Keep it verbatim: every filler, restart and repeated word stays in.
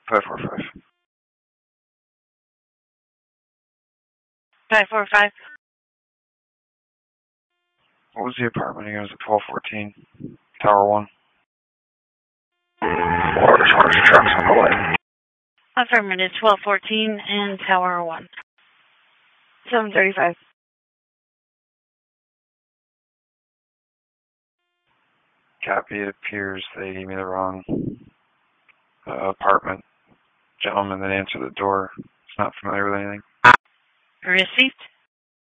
five four five. five four five. What was the apartment again? Was it twelve fourteen? Tower one. Affirmative, twelve fourteen and Tower one. seven thirty-five. Copy. It appears they gave me the wrong uh, apartment. Gentleman that answered the door is not familiar with anything. Received.